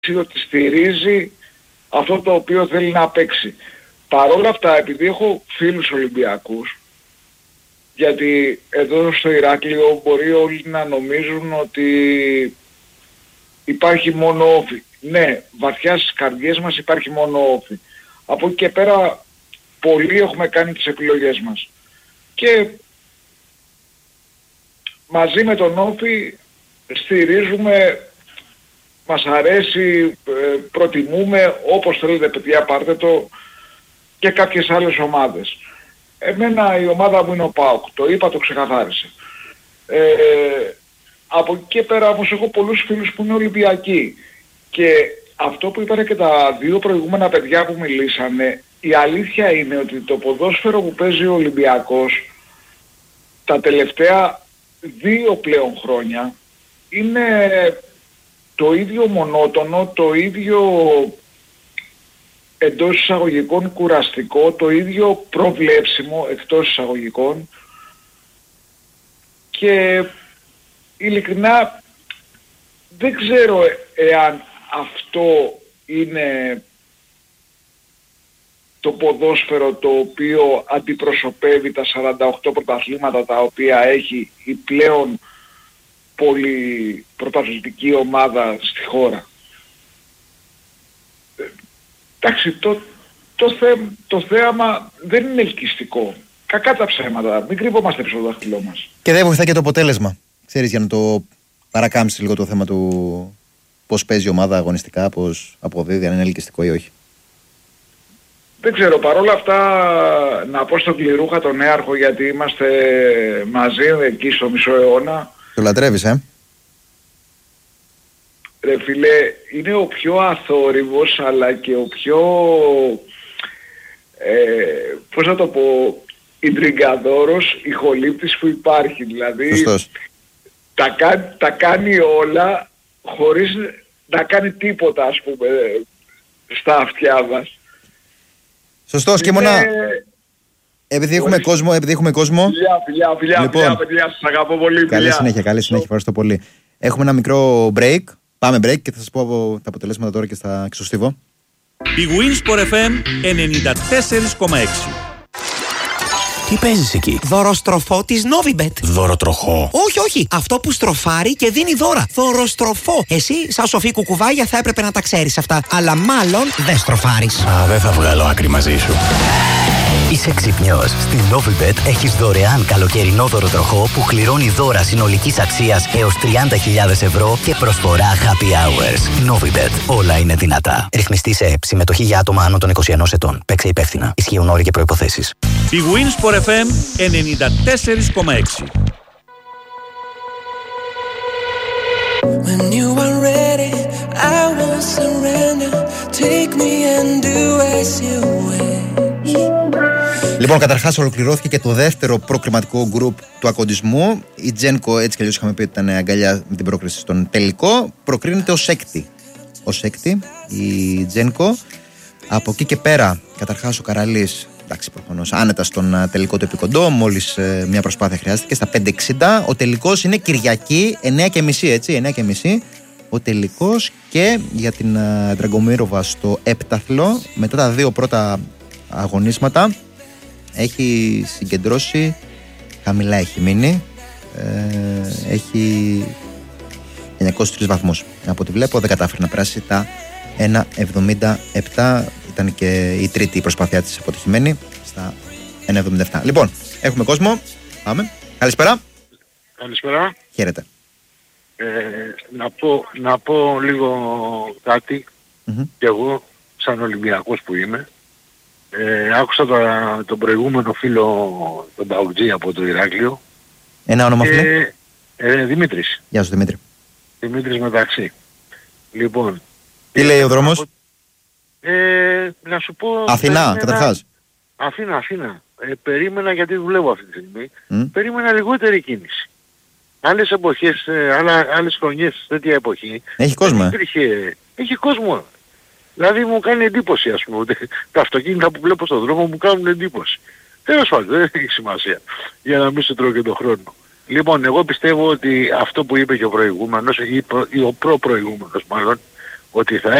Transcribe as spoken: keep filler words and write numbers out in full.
ότι στηρίζει αυτό το οποίο θέλει να παίξει. Παρ' όλα αυτά, επειδή έχω φίλους Ολυμπιακούς, γιατί εδώ στο Ηράκλειο μπορεί όλοι να νομίζουν ότι υπάρχει μόνο όφι. Ναι, βαθιά στις καρδιές μας υπάρχει μόνο όφι. Από εκεί και πέρα πολλοί έχουμε κάνει τις επιλογές μας. Και μαζί με τον όφι στηρίζουμε, μας αρέσει, προτιμούμε, όπως θέλετε παιδιά πάρτε το, και κάποιες άλλες ομάδες. Εμένα η ομάδα μου είναι ο ΠΑΟΚ, το είπα, το ξεκαθάρισα. Ε, από εκεί και πέρα όμως έχω πολλούς φίλους που είναι Ολυμπιακοί. Και αυτό που είπανε και τα δύο προηγούμενα παιδιά που μιλήσανε, η αλήθεια είναι ότι το ποδόσφαιρο που παίζει ο Ολυμπιακός τα τελευταία δύο πλέον χρόνια είναι το ίδιο μονότονο, το ίδιο εντός εισαγωγικών κουραστικό, το ίδιο προβλέψιμο εκτός εισαγωγικών, και ειλικρινά δεν ξέρω εάν αυτό είναι το ποδόσφαιρο το οποίο αντιπροσωπεύει τα σαράντα οκτώ πρωταθλήματα τα οποία έχει η πλέον πολύ πρωταθλητική ομάδα στη χώρα. Εντάξει, το, το, θε, το θέαμα δεν είναι ελκυστικό. Κακά τα ψέματα, μην κρύβομαστε πίσω το δάχτυλό μας. Και δεν βοηθάει και το αποτέλεσμα. Ξέρεις, για να το παρακάμψεις λίγο το θέμα του πώς παίζει η ομάδα αγωνιστικά, πώς αποδίδει, αν είναι ελκυστικό ή όχι. Δεν ξέρω, παρόλα αυτά να πω στον Κληρούχα τον Νέαρχο, γιατί είμαστε μαζί εκεί στο μισό αιώνα. Το λατρεύεις, ε? Ρε φίλε, είναι ο πιο αθόρυβος αλλά και ο πιο, ε, πώς να το πω, ιντριγκαδόρος ηχολήπτης που υπάρχει. Δηλαδή τα, κα, τα κάνει όλα χωρίς να κάνει τίποτα, ας πούμε, στα αυτιά μας. Σωστός, και μόνο επειδή έχουμε Χωρίς... κόσμο, επειδή έχουμε κόσμο. Φιλιά, φιλιά, φιλιά, λοιπόν, φιλιά, παιδιά, σας αγαπώ πολύ. Καλή φιλιά. συνέχεια, καλή συνέχεια, ευχαριστώ πολύ. Έχουμε ένα μικρό break, πάμε break και θα σας πω τα αποτελέσματα τώρα και στα εξωστίβω. Η Winsport εφ εμ ενενήντα τέσσερα κόμμα έξι. Τι παίζεις εκεί? Δωροστροφό της Novibet. Δωροτροχό? Όχι, όχι. Αυτό που στροφάρει και δίνει δώρα. Δωροστροφό. Εσύ, σαν σοφή κουκουβάγια, θα έπρεπε να τα ξέρεις αυτά. Αλλά μάλλον δεν στροφάρεις. Α, δεν θα βγάλω άκρη μαζί σου. Είσαι ξυπνιός. Στη Novibet έχεις δωρεάν καλοκαιρινό δωροτροχό που κληρώνει δώρα συνολικής αξίας έως τριάντα χιλιάδες ευρώ και προσφορά happy hours. Novibet. Όλα είναι δυνατά. Ρυθμιστή σε ΕΠ. Συμμετοχή για άτομα άνω των είκοσι ενός ετών. Παίξε υπεύθυνα. Ισχύουν όροι και προϋποθέσεις. Η Winsport εφ εμ ενενήντα τέσσερα κόμμα έξι. When you are ready, I will surrender. Take me and do as you wish. Λοιπόν, καταρχάς ολοκληρώθηκε και το δεύτερο προκριματικό γκρουπ του ακοντισμού. Η Τζένκο, έτσι κι αλλιώς είχαμε πει ότι ήταν αγκαλιά με την πρόκριση στον τελικό, προκρίνεται ως έκτη. Ως έκτη η Τζένκο. Από εκεί και πέρα, καταρχάς ο Καραλής, εντάξει, προφανώς άνετα στον τελικό του επικοντό, μόλις ε, μια προσπάθεια χρειάστηκε στα πέντε εξήντα. Ο τελικός είναι Κυριακή, εννιά και μισή, έτσι, εννιά και μισή. Ο τελικός, και για την uh, Ντραγκομύροβα στο έπταθλο, μετά τα δύο πρώτα αγωνίσματα, έχει συγκεντρώσει, χαμηλά έχει μείνει, ε, έχει εννιακόσιους τρεις βαθμούς. Από ό,τι βλέπω δεν κατάφερε να περάσει τα ένα εβδομήντα επτά, ήταν και η τρίτη προσπάθειά της αποτυχημένη στα ένα εβδομήντα επτά. Λοιπόν, έχουμε κόσμο, πάμε. Καλησπέρα. Καλησπέρα. Χαίρετε. Ε, να, πω, να πω λίγο κάτι, mm-hmm. κι εγώ σαν Ολυμπιακός που είμαι. Ε, άκουσα το, τον προηγούμενο φίλο, τον Παοκτζή από το Ηράκλειο. Ένα όνομα φίλο. Ε, ε, Δημήτρης. Γεια σου Δημήτρη. Δημήτρης Μεταξύ. Λοιπόν. Τι λέει ο δρόμος? Ε, να σου πω... Αθηνά, περίμενα... καταρχάς. Αθήνα, Αθήνα. Ε, περίμενα, γιατί δουλεύω αυτή τη στιγμή, Mm. περίμενα λιγότερη κίνηση. Άλλες εποχές, ε, άλλα, άλλες χρονιές, τέτοια εποχή... Έχει κόσμο. Υπήρχε, έχει κόσμο. Δηλαδή μου κάνει εντύπωση, ας πούμε, ότι τα αυτοκίνητα που βλέπω στον δρόμο μου κάνουν εντύπωση. Τέλος πάντων, δεν έχει σημασία, για να μην σου τρώω και τον χρόνο. Λοιπόν, εγώ πιστεύω ότι αυτό που είπε και ο προηγούμενος, ή, προ, ή ο προ-προηγούμενος μάλλον, ότι θα